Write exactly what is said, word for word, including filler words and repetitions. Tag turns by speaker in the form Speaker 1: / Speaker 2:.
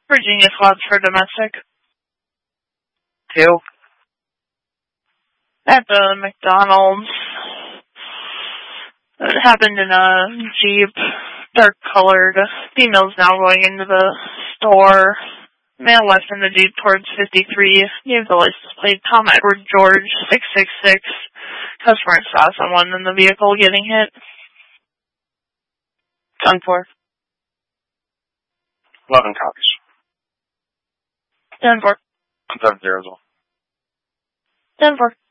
Speaker 1: Virginia Clubs for domestic.
Speaker 2: Two.
Speaker 1: At the McDonald's. It happened in a Jeep, dark colored. Female's now going into the store. Male left in the Jeep towards fifty-three. Gave the license plate Tom Edward George six six six. Customer saw someone in the vehicle getting hit.
Speaker 2: ten four.
Speaker 3: eleven copies.
Speaker 1: ten four.
Speaker 3: seven zero as well.
Speaker 1: ten four.